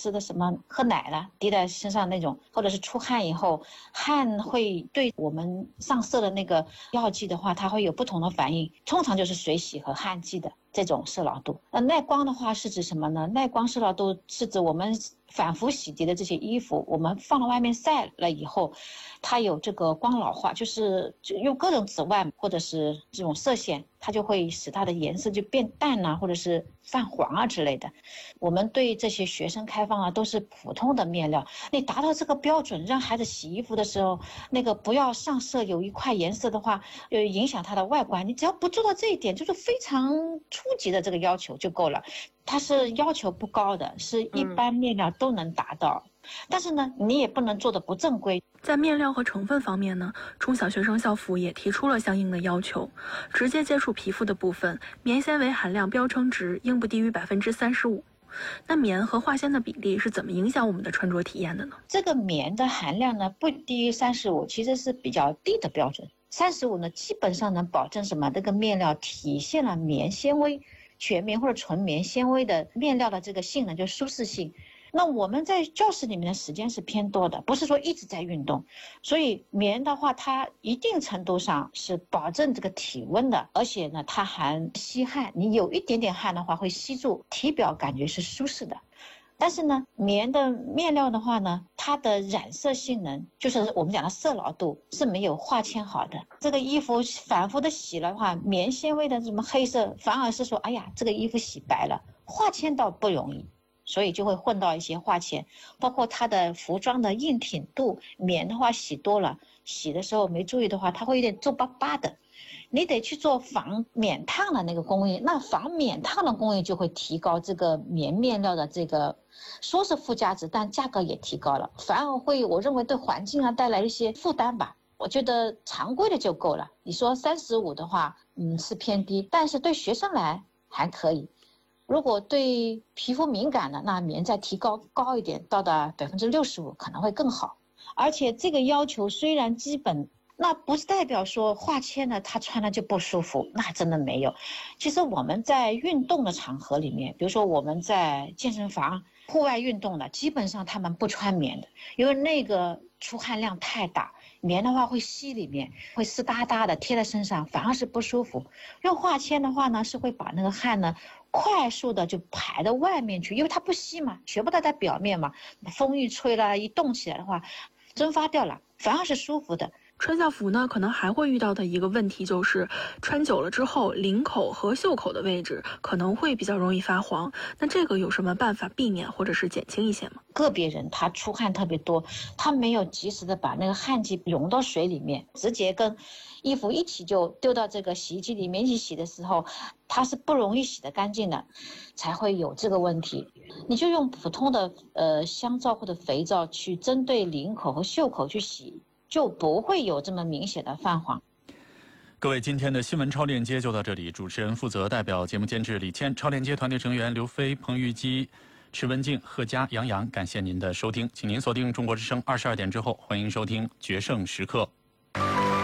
吃的什么喝奶了滴在身上那种，或者是出汗以后，汗会对我们上色的那个药剂的话，它会有不同的反应，通常就是水洗和汗剂的这种色老度。耐光的话是指什么呢？耐光色老度是指我们反复洗涤的这些衣服，我们放到外面晒了以后，它有这个光老化，就是用各种紫外或者是这种射线，它就会使它的颜色就变淡啊，或者是泛黄啊之类的。我们对这些学生开放啊，都是普通的面料，你达到这个标准，让孩子洗衣服的时候，那个不要上色有一块颜色的话，影响它的外观。你只要不做到这一点，就是非常初级的这个要求就够了。它是要求不高的，是一般面料都能达到。但是呢，你也不能做的不正规。 在面料和成分方面呢，中小学生校服也提出了相应的要求。直接接触皮肤的部分，棉纤维含量标称值应不低于35%。那棉和化纤的比例是怎么影响我们的穿着体验的呢？ 这个棉的含量呢，不低于35，其实是比较低的标准。35呢，基本上能保证什么？这个面料体现了棉纤维、全棉或者纯棉纤维的面料的这个性能，就是舒适性。那我们在教室里面的时间是偏多的，不是说一直在运动，所以棉的话，它一定程度上是保证这个体温的，而且呢，它还吸汗，你有一点点汗的话会吸住，体表感觉是舒适的。但是呢，棉的面料的话呢，它的染色性能，就是我们讲的色老度是没有化纤好的。这个衣服反复的洗了的话，棉纤维的什么黑色，反而是说，哎呀，这个衣服洗白了，化纤倒不容易。所以就会混到一些化纤，包括它的服装的硬挺度，棉的话洗多了，洗的时候没注意的话，它会有点皱巴巴的。你得去做防免烫的那个工艺，那防免烫的工艺就会提高这个棉面料的这个说是附加值，但价格也提高了，反而会我认为对环境啊带来一些负担吧。我觉得常规的就够了。你说35的话，是偏低，但是对学生来还可以。如果对皮肤敏感的，那棉再提高一点，到达65%可能会更好。而且这个要求虽然基本，那不是代表说化纤的他穿了就不舒服，那真的没有。其实我们在运动的场合里面，比如说我们在健身房户外运动的，基本上他们不穿棉的，因为那个出汗量太大，棉的话会吸里面，会湿哒哒的贴在身上，反而是不舒服。用化纤的话呢，是会把那个汗呢快速的就排到外面去，因为它不吸嘛，全部都在表面嘛，风一吹了，一动起来的话，蒸发掉了，反而是舒服的。 穿校服呢，可能还会遇到的一个问题就是，穿久了之后，领口和袖口的位置可能会比较容易发黄。那这个有什么办法避免或者是减轻一些吗？ 个别人他出汗特别多，他没有及时的把那个汗剂溶到水里面，直接跟衣服一起就丢到这个洗衣机里面一起洗的时候，它是不容易洗得干净的，才会有这个问题。你就用普通的香皂或者肥皂去针对领口和袖口去洗，就不会有这么明显的泛黄。 各位，今天的新闻超链接就到这里。主持人负责代表节目监制李谦，超链接团队成员刘飞、彭玉基、池文静、贺佳、杨洋，感谢您的收听，请您锁定中国之声22点之后，欢迎收听决胜时刻。